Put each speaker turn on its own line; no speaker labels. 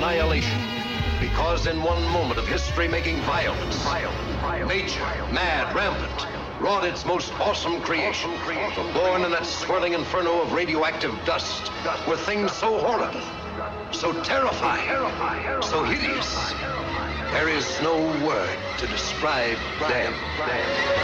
annihilation. Because in one moment of history-making violence, nature, mad, rampant, wrought its most awesome creation. Born in that swirling inferno of radioactive dust, were things so horrible, so terrifying, so hideous. There is no word to describe them.